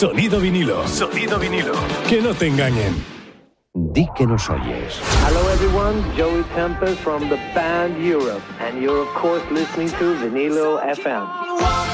Sonido vinilo. Sonido vinilo. Que no te engañen. Di que nos oyes. Hello everyone, Joey Tempest from the band Europe, and you're of course listening to Vinilo FM.